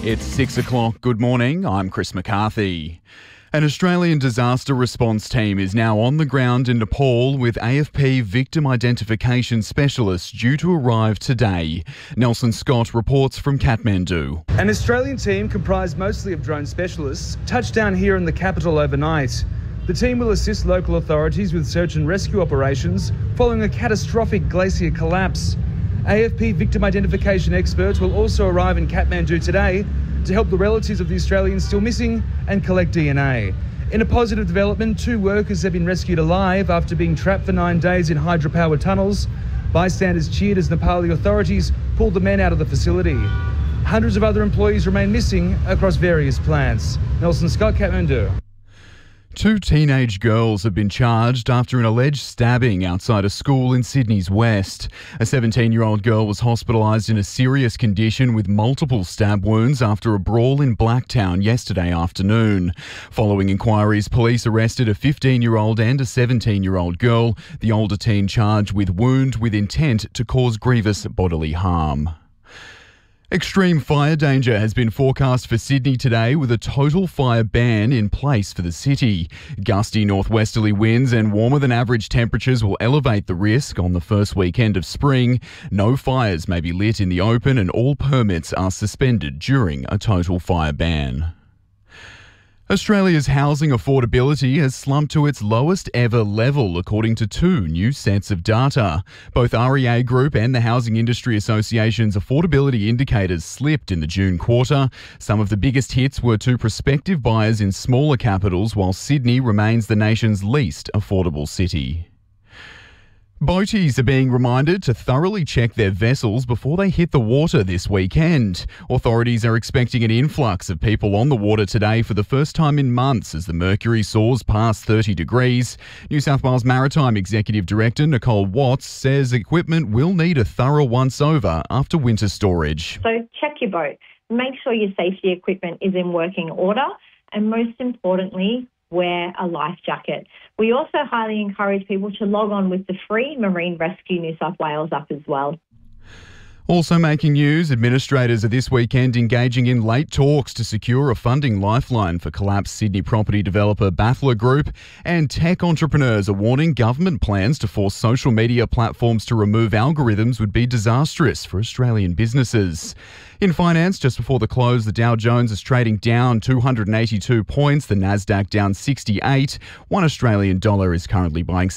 It's 6 o'clock. Good morning. I'm Chris McCarthy. An Australian disaster response team is now on the ground in Nepal with AFP victim identification specialists due to arrive today. Nelson Scott reports from Kathmandu. An Australian team comprised mostly of drone specialists touched down here in the capital overnight. The team will assist local authorities with search and rescue operations following a catastrophic glacier collapse. AFP victim identification experts will also arrive in Kathmandu today to help the relatives of the Australians still missing and collect DNA. In a positive development, 2 workers have been rescued alive after being trapped for 9 days in hydropower tunnels. Bystanders cheered as Nepali authorities pulled the men out of the facility. Hundreds of other employees remain missing across various plants. Nelson Scott, Kathmandu. 2 teenage girls have been charged after an alleged stabbing outside a school in Sydney's west. A 17-year-old girl was hospitalised in a serious condition with multiple stab wounds after a brawl in Blacktown yesterday afternoon. Following inquiries, police arrested a 15-year-old and a 17-year-old girl, the older teen charged with wound with intent to cause grievous bodily harm. Extreme fire danger has been forecast for Sydney today with a total fire ban in place for the city. Gusty northwesterly winds and warmer than average temperatures will elevate the risk on the first weekend of spring. No fires may be lit in the open and all permits are suspended during a total fire ban. Australia's housing affordability has slumped to its lowest ever level, according to 2 new sets of data. Both REA Group and the Housing Industry Association's affordability indicators slipped in the June quarter. Some of the biggest hits were to prospective buyers in smaller capitals, while Sydney remains the nation's least affordable city. Boaties are being reminded to thoroughly check their vessels before they hit the water this weekend. Authorities are expecting an influx of people on the water today for the first time in months as the mercury soars past 30 degrees. New South Wales Maritime Executive Director Nicole Watts says equipment will need a thorough once-over after winter storage. So check your boat, make sure your safety equipment is in working order, and most importantly, wear a life jacket. We also highly encourage people to log on with the free Marine Rescue New South Wales app as well. Also making news, administrators are this weekend engaging in late talks to secure a funding lifeline for collapsed Sydney property developer Baffler Group, and tech entrepreneurs are warning government plans to force social media platforms to remove algorithms would be disastrous for Australian businesses. In finance, just before the close, the Dow Jones is trading down 282 points, the Nasdaq down 68. $1 Australian dollar is currently buying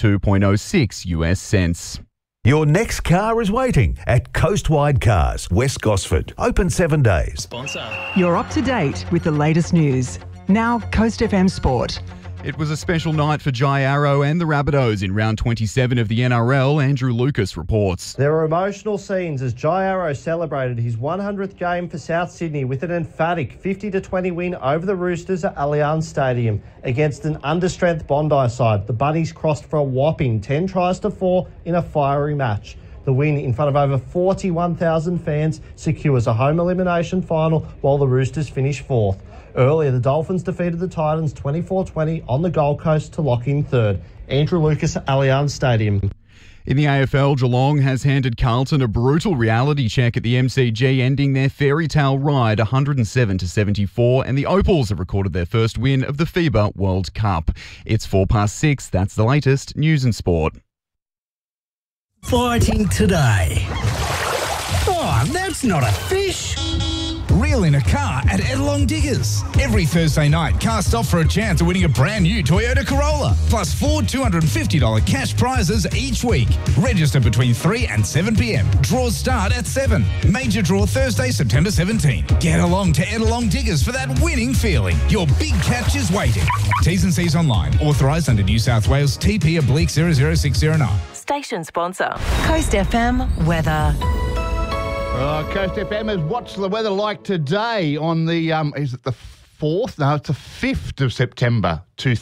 72.06 US cents. Your next car is waiting at Coastwide Cars, West Gosford. Open 7 days. Sponsor. You're up to date with the latest news. Now, Coast FM Sport. It was a special night for Jai Arrow and the Rabbitohs in round 27 of the NRL. Andrew Lucas reports. There were emotional scenes as Jai Arrow celebrated his 100th game for South Sydney with an emphatic 50-20 win over the Roosters at Allianz Stadium against an understrength Bondi side. The Bunnies crossed for a whopping 10 tries to 4 in a fiery match. The win in front of over 41,000 fans secures a home elimination final while the Roosters finish 4th. Earlier, the Dolphins defeated the Titans 24-20 on the Gold Coast to lock in 3rd. Andrew Lucas at Allianz Stadium. In the AFL, Geelong has handed Carlton a brutal reality check at the MCG, ending their fairy tale ride 107-74, and the Opals have recorded their first win of the FIBA World Cup. It's 6:04. That's the latest news and sport. Fighting today. Oh, that's not a fish. Reel in a car at Edelong Diggers. Every Thursday night, cast off for a chance of winning a brand new Toyota Corolla, plus 4 $250 cash prizes each week. Register between 3 and 7 p.m. Draws start at 7. Major draw Thursday, September 17. Get along to Edelong Diggers for that winning feeling. Your big catch is waiting. T's and C's online. Authorised under New South Wales TP/00609. Station sponsor. Coast FM weather. Coast FM is what's the weather like today on the, is it the 4th? No, it's the 5th of September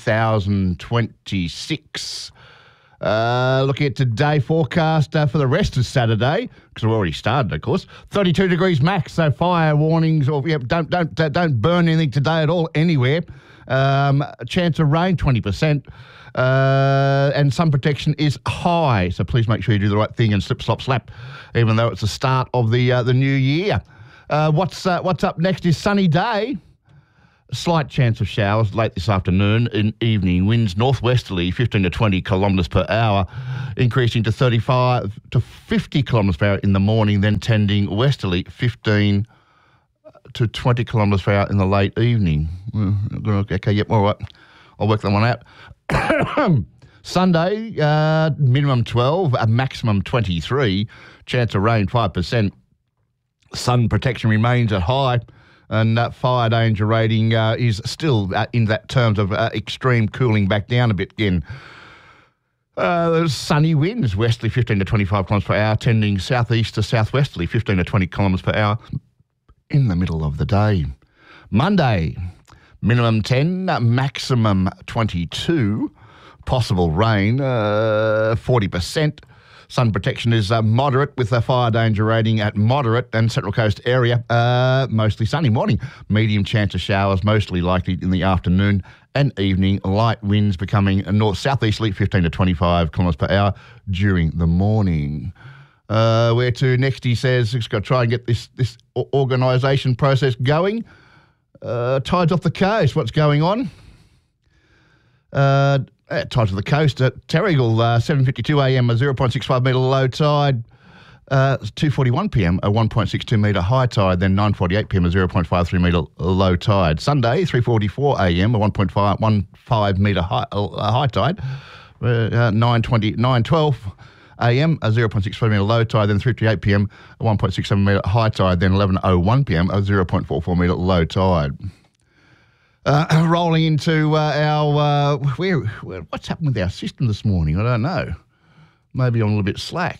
2026. Looking at today forecast for the rest of Saturday, because we've already started, of course. 32 degrees max, so fire warnings, or don't burn anything today at all anywhere. A chance of rain, 20%. And sun protection is high, so please make sure you do the right thing and slip, slop, slap, even though it's the start of the new year. What's up next is sunny day. Slight chance of showers late this afternoon and evening. Winds northwesterly 15 to 20 kilometres per hour, increasing to 35 to 50 kilometres per hour in the morning, then tending westerly 15 to 20 kilometres per hour in the late evening. Okay, yep, all right. I'll work that one out. Sunday, minimum 12, a maximum 23. Chance of rain 5%. Sun protection remains at high. And fire danger rating is still in that terms of extreme cooling back down a bit again. Sunny winds, westerly 15 to 25 kilometres per hour, tending southeast to southwesterly 15 to 20 kilometres per hour in the middle of the day. Monday, minimum 10, maximum 22. Possible rain, 40%. Sun protection is moderate with a fire danger rating at moderate, and Central Coast area mostly sunny morning. Medium chance of showers, mostly likely in the afternoon and evening. Light winds becoming north-southeasterly 15 to 25 kilometres per hour during the morning. Where to next, he says, he's got to try and get this organisation process going. Tides off the coast, what's going on? Tides of the coast at Terrigal, 7:52 a.m, a 0.65 metre low tide. 2:41 p.m, a 1.62 metre high tide. Then 9:48 p.m, a 0.53 metre low tide. Sunday, 3:44 a.m, a 1.15 metre high tide. 9:12 a.m, a 0.65 metre low tide. Then 3:58 p.m, a 1.67 metre high tide. Then 11:01 p.m, a 0.44 metre low tide. Rolling into our what's happened with our system this morning? I don't know. Maybe I'm a little bit slack.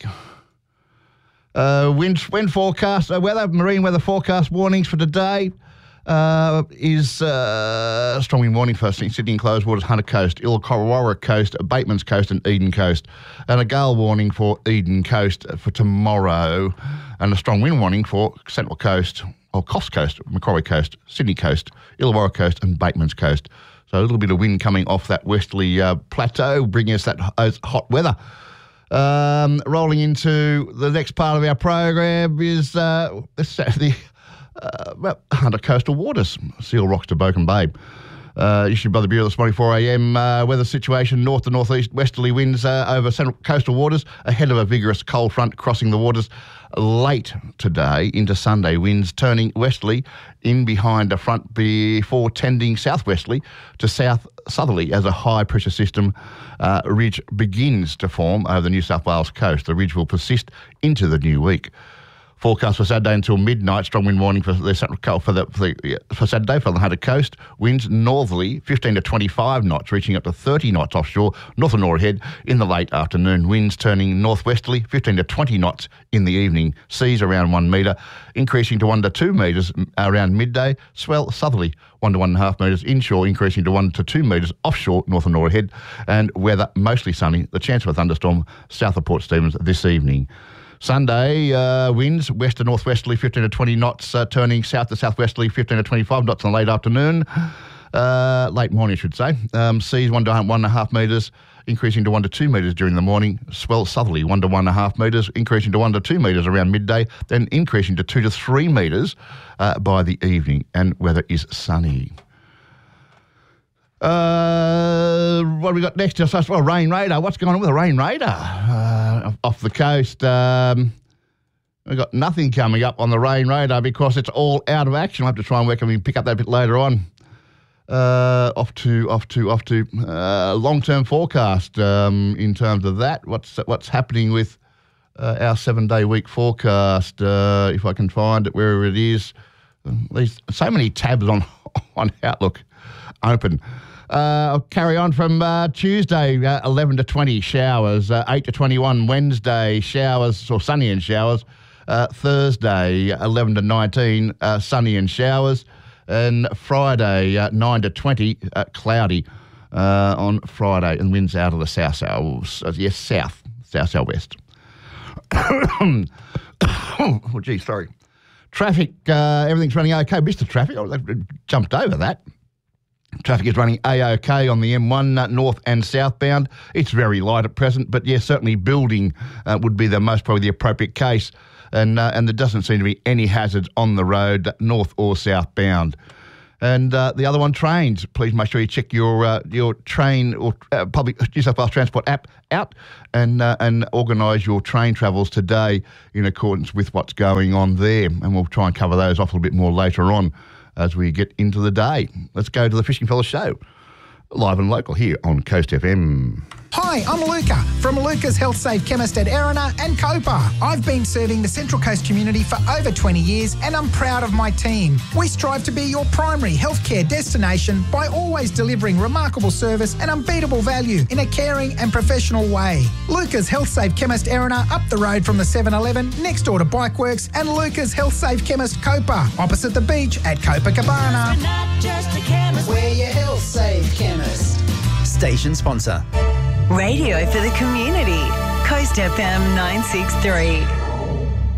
Wind forecast, marine weather forecast warnings for today is strong wind warning for Sydney enclosed waters, Hunter Coast, Illawarra Coast, Batemans Coast and Eden Coast, and a gale warning for Eden Coast for tomorrow, and a strong wind warning for Central Coast, or Coffs Coast, Macquarie Coast, Sydney Coast, Illawarra Coast and Batemans Coast. So a little bit of wind coming off that westerly plateau, bringing us that hot weather. Rolling into the next part of our program is the Hunter Coastal Waters, Seal Rocks to Boken Bay. Issued by the Bureau this morning, 4 a.m. Weather situation, north to northeast westerly winds over central coastal waters ahead of a vigorous cold front crossing the waters late today into Sunday. Winds turning westerly in behind a front before tending southwesterly to south-southerly as a high-pressure system ridge begins to form over the New South Wales coast. The ridge will persist into the new week. Forecast for Saturday until midnight. Strong wind warning for the central for Saturday for the Hunter Coast. Winds northerly 15 to 25 knots, reaching up to 30 knots offshore, north and north ahead in the late afternoon. Winds turning northwesterly 15 to 20 knots in the evening. Seas around 1 metre, increasing to 1 to 2 metres around midday. Swell southerly 1 to 1.5 metres inshore, increasing to 1 to 2 metres offshore, north and north ahead. And weather mostly sunny. The chance of a thunderstorm south of Port Stephens this evening. Sunday, winds west to northwesterly 15 to 20 knots, turning south to southwesterly 15 to 25 knots in the late afternoon. Late morning, I should say. Seas 1 to 1.5 metres, increasing to 1 to 2 metres during the morning. Swell southerly 1 to 1.5 metres, increasing to 1 to 2 metres around midday, then increasing to 2 to 3 metres by the evening. And weather is sunny. What have we got next? Well, rain radar. What's going on with the rain radar off the coast? We've got nothing coming up on the rain radar because it's all out of action. I'll have to try and work and we can pick up that a bit later on. Off to long-term forecast in terms of that. What's happening with our 7-day week forecast? If I can find it, wherever it is. There's so many tabs on Outlook open. I'll carry on from Tuesday, 11 to 20 showers, 8 to 21 Wednesday showers, or sunny and showers. Thursday, 11 to 19 sunny and showers. And Friday, 9 to 20 cloudy on Friday, and winds out of the southwest. Oh, gee, sorry. Traffic, everything's running okay. Mr. Traffic, I jumped over that. Traffic is running A-OK on the M1 north and southbound. It's very light at present, but yes, certainly building would be probably the appropriate case. and there doesn't seem to be any hazards on the road, north or southbound. And the other one, trains. Please make sure you check your train or public New South Wales Transport app out and organise your train travels today in accordance with what's going on there. And we'll try and cover those off a little bit more later on as we get into the day. Let's go to the Fishing Fella Show, live and local here on Coast FM. Hi, I'm Luca from Luca's Health Safe Chemist at Erina and Copa. I've been serving the Central Coast community for over 20 years and I'm proud of my team. We strive to be your primary healthcare destination by always delivering remarkable service and unbeatable value in a caring and professional way. Luca's Health Safe Chemist Erina up the road from the 7-Eleven next door to Bikeworks, and Luca's Health Safe Chemist Copa opposite the beach at Copacabana. We're not just a chemist, we're your Health Safe Chemist. Station sponsor. Radio for the community. Coast FM 963.